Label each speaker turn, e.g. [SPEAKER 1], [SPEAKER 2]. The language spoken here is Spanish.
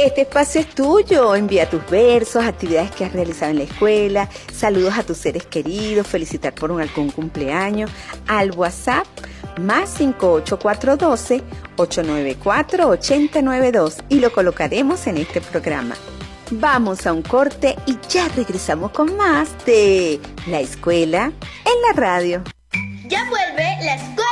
[SPEAKER 1] Este espacio es tuyo. Envía tus versos, actividades que has realizado en la escuela, saludos a tus seres queridos, felicitar por algún cumpleaños al WhatsApp más 58412-894-8092 y lo colocaremos en este programa. Vamos a un corte y ya regresamos con más de La Escuela en la Radio.
[SPEAKER 2] Ya vuelve La Escuela